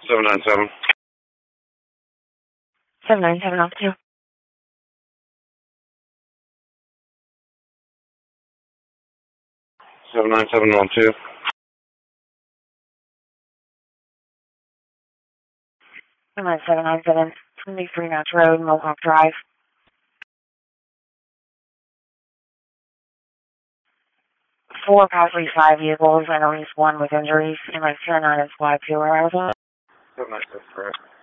797. 797 off 2. 797 797, 23 Notch Road, Mohawk Drive. 4 possibly 5 vehicles and at least 1 with injuries. And my 10 on is 5 2 hours. 796, correct.